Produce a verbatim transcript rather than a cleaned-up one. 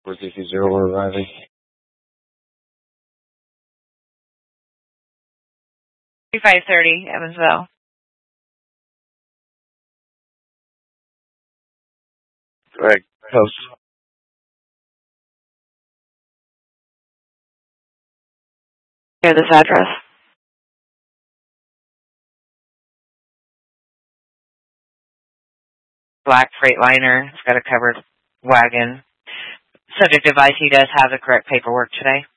four six zero, we're arriving. thirty-five thirty, Evansville. Right, close. Hear this address. Black Freightliner. It's got a covered wagon. Subject advice, he does have the correct paperwork today.